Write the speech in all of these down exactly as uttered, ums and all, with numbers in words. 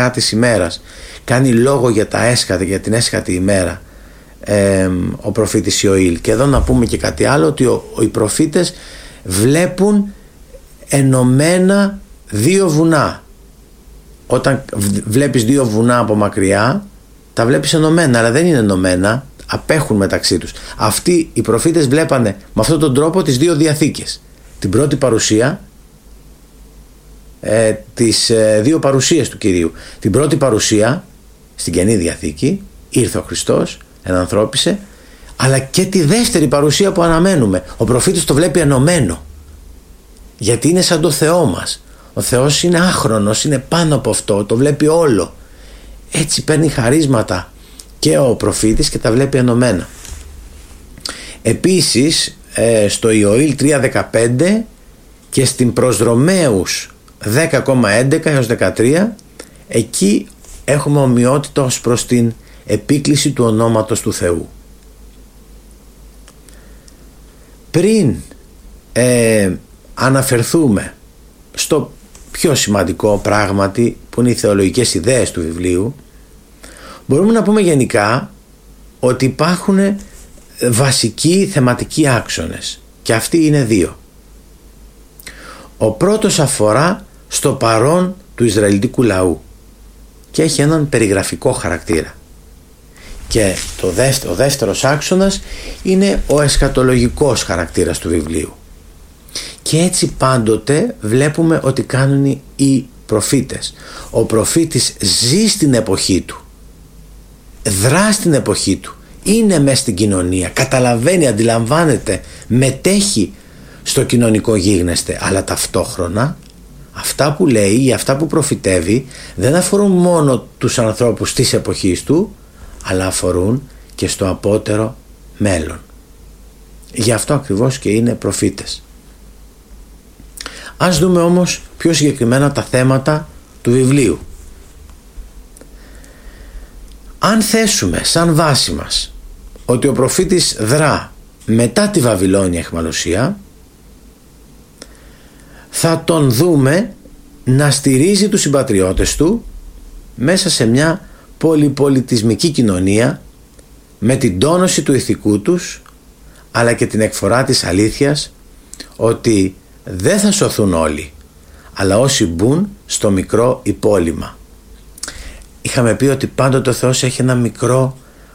της ημέρας κάνει λόγο για τα έσχατα, για την έσχατη ημέρα, ε, ο προφήτης Ιωήλ. Και εδώ να πούμε και κάτι άλλο, ότι ο, οι προφήτες βλέπουν ενωμένα δύο βουνά. Όταν βλέπεις δύο βουνά από μακριά, τα βλέπεις ενωμένα, αλλά δεν είναι ενωμένα, απέχουν μεταξύ τους. Αυτοί οι προφήτες βλέπανε με αυτόν τον τρόπο τις δύο διαθήκες. Την πρώτη παρουσία, ε, τις ε, δύο παρουσίες του Κυρίου. Την πρώτη παρουσία στην Καινή Διαθήκη, ήρθε ο Χριστός, ενανθρώπισε, αλλά και τη δεύτερη παρουσία που αναμένουμε. Ο προφήτης το βλέπει ενωμένο, γιατί είναι σαν το Θεό μας. Ο Θεός είναι άχρονος, είναι πάνω από αυτό, το βλέπει όλο. Έτσι παίρνει χαρίσματα και ο προφήτης και τα βλέπει ενωμένα. Επίσης στο Ιωήλ τρία δεκαπέντε και στην προς Ρωμαίους δέκα έντεκα έως δεκατρία, εκεί έχουμε ομοιότητα ως προς την επίκληση του ονόματος του Θεού. Πριν ε, αναφερθούμε στο πιο σημαντικό πράγματι που είναι οι θεολογικές ιδέες του βιβλίου, μπορούμε να πούμε γενικά ότι υπάρχουν βασικοί θεματικοί άξονες, και αυτοί είναι δύο. Ο πρώτος αφορά στο παρόν του Ισραηλιτικού λαού και έχει έναν περιγραφικό χαρακτήρα, και το δεύτερο, ο δεύτερος άξονας είναι ο εσχατολογικός χαρακτήρας του βιβλίου. Και έτσι πάντοτε βλέπουμε ότι κάνουν οι προφήτες. Ο προφήτης ζει στην εποχή του, δρά στην εποχή του, είναι μες στην κοινωνία, καταλαβαίνει, αντιλαμβάνεται, μετέχει στο κοινωνικό γίγνεσθε, αλλά ταυτόχρονα αυτά που λέει ή αυτά που προφητεύει δεν αφορούν μόνο τους ανθρώπους της εποχής του, αλλά αφορούν και στο απότερο μέλλον. Γι' αυτό ακριβώς και είναι προφήτες. Ας δούμε όμως πιο συγκεκριμένα τα θέματα του βιβλίου. Αν θέσουμε σαν βάση μας ότι ο προφήτης δρά μετά τη Βαβυλώνια αιχμαλωσία, θα τον δούμε να στηρίζει τους συμπατριώτες του μέσα σε μια πολυπολιτισμική κοινωνία, με την τόνωση του ηθικού τους, αλλά και την εκφορά της αλήθειας ότι δεν θα σωθούν όλοι, αλλά όσοι μπουν στο μικρό υπόλοιμα. Είχαμε πει ότι πάντοτε ο Θεός έχει ένα μικρό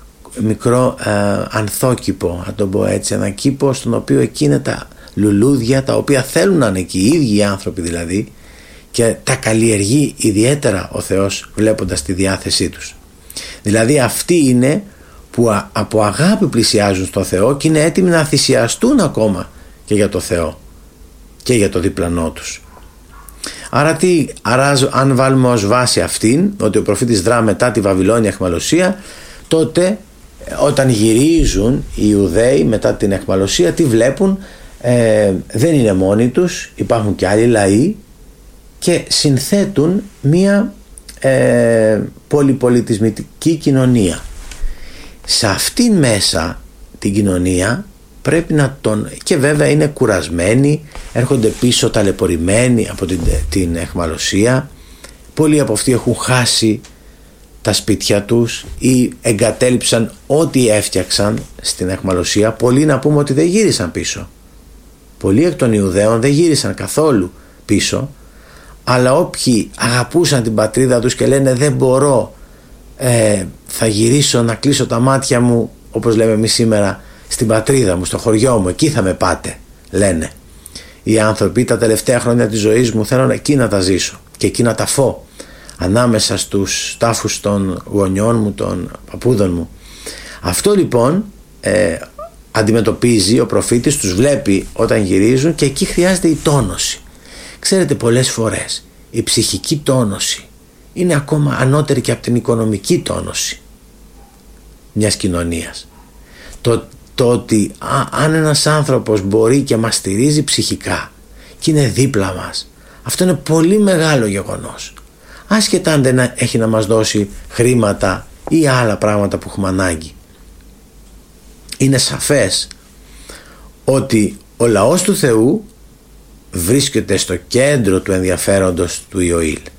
μικρό ε, ανθόκηπο, να το πω έτσι, ένα κήπο στον οποίο εκεί είναι τα λουλούδια τα οποία θέλουν να είναι εκεί, οι ίδιοι οι άνθρωποι δηλαδή, και τα καλλιεργεί ιδιαίτερα ο Θεός βλέποντας τη διάθεσή τους. Δηλαδή αυτοί είναι που α, από αγάπη πλησιάζουν στο Θεό και είναι έτοιμοι να θυσιαστούν ακόμα και για το Θεό και για το διπλανό τους. Άρα, τι, άρα αν βάλουμε ως βάση αυτήν ότι ο προφήτης δρά μετά τη Βαβυλώνια αιχμαλωσία, τότε όταν γυρίζουν οι Ιουδαίοι μετά την αιχμαλωσία, τι βλέπουν? Ε, δεν είναι μόνοι τους, υπάρχουν και άλλοι λαοί και συνθέτουν μία ε, πολυπολιτισμική κοινωνία. Σε αυτήν μέσα την κοινωνία πρέπει να τον... και βέβαια είναι κουρασμένοι, έρχονται πίσω ταλαιπωρημένοι από την, την αιχμαλωσία. Πολλοί από αυτοί έχουν χάσει τα σπίτια τους ή εγκατέλειψαν ό,τι έφτιαξαν στην αιχμαλωσία. Πολλοί να πούμε ότι δεν γύρισαν πίσω. Πολλοί εκ των Ιουδαίων δεν γύρισαν καθόλου πίσω, αλλά όποιοι αγαπούσαν την πατρίδα τους και λένε δεν μπορώ, ε, θα γυρίσω να κλείσω τα μάτια μου, όπως λέμε εμείς σήμερα, στην πατρίδα μου, στο χωριό μου, εκεί θα με πάτε, λένε οι άνθρωποι. Τα τελευταία χρόνια της ζωής μου θέλω εκεί να τα ζήσω και εκεί να τα φω, ανάμεσα στους τάφους των γονιών μου, των παππούδων μου. Αυτό λοιπόν ε, αντιμετωπίζει ο προφήτης, τους βλέπει όταν γυρίζουν και εκεί χρειάζεται η τόνωση. Ξέρετε, πολλές φορές η ψυχική τόνωση είναι ακόμα ανώτερη και από την οικονομική τόνωση μιας κοινωνίας. Το, το ότι α, αν ένας άνθρωπος μπορεί και μας στηρίζει ψυχικά και είναι δίπλα μας, αυτό είναι πολύ μεγάλο γεγονός. Άσχετα αν δεν έχει να μας δώσει χρήματα ή άλλα πράγματα που έχουμε ανάγκη. Είναι σαφές ότι ο λαός του Θεού βρίσκεται στο κέντρο του ενδιαφέροντος του Ιωήλ.